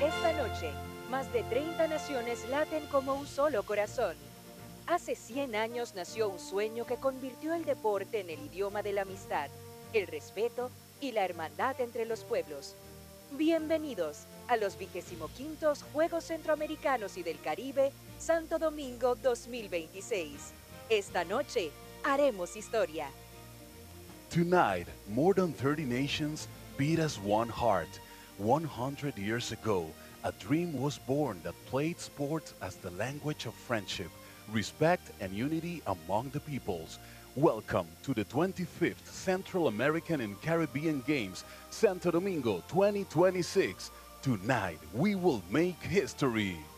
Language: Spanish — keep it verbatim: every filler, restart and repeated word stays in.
Esta noche, más de treinta naciones laten como un solo corazón. Hace cien años nació un sueño que convirtió el deporte en el idioma de la amistad, el respeto y la hermandad entre los pueblos. Bienvenidos a los vigésimo quintos Juegos Centroamericanos y del Caribe, Santo Domingo dos mil veintiséis. Esta noche haremos historia. Tonight, more than thirty nations beat as one heart. one hundred years ago, a dream was born that played sports as the language of friendship, respect, and unity among the peoples. Welcome to the twenty-fifth Central American and Caribbean Games, Santo Domingo twenty twenty-six. Tonight, we will make history.